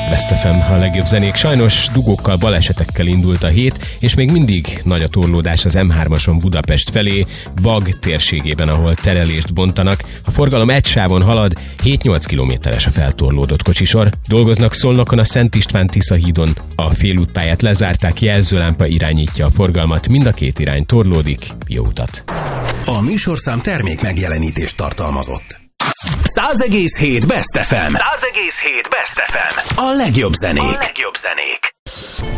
Best FM, a legjobb zenék. Sajnos dugókkal, balesetekkel indult a hét, és még mindig nagy a torlódás az M3-ason Budapest felé, Bag térségében, ahol terelést bontanak. A forgalom egy sávon halad, 7-8 kilométeres a feltorlódott kocsisor. Dolgoznak Szolnokon a Szent István-Tisza hídon. A félútpályát lezárták, jelzőlámpa irányítja a forgalmat, mind a két irány torlódik. Jó utat! A műsorszám termék megjelenítést tartalmazott. 100,7 Best FM. 100,7 Best FM. A legjobb zenék.